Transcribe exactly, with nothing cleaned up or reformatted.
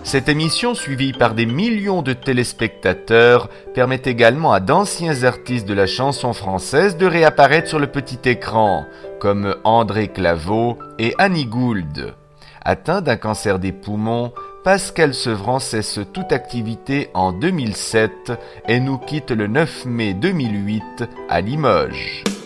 Cette émission, suivie par des millions de téléspectateurs, permet également à d'anciens artistes de la chanson française de réapparaître sur le petit écran, comme André Claveau et Annie Gould. Atteint d'un cancer des poumons, Pascal Sevran cesse toute activité en deux mille sept et nous quitte le neuf mai deux mille huit à Limoges.